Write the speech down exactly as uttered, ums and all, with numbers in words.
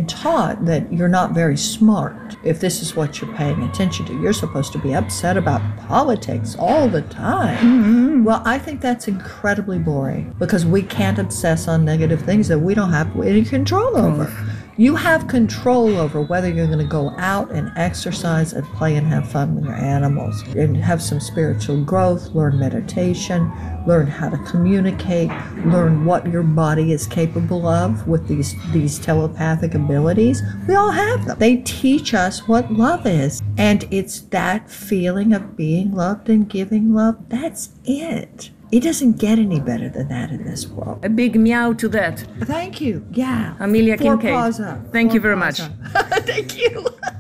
taught that you're not very smart if this is what you're paying attention to. You're supposed to be upset about politics all the time. Mm-hmm. Well, I think that's incredibly boring because we can't obsess on negative things that we don't have any control over. Mm. You have control over whether you're going to go out and exercise and play and have fun with your animals and have some spiritual growth, learn meditation, learn how to communicate, learn what your body is capable of with these, these telepathic abilities. We all have them. They teach us what love is. And it's that feeling of being loved and giving love. That's it. It doesn't get any better than that in this world. A big meow to that. Thank you. Yeah. Amelia Four Kincaid. paws up. Thank Four you very paws much. up. Thank you.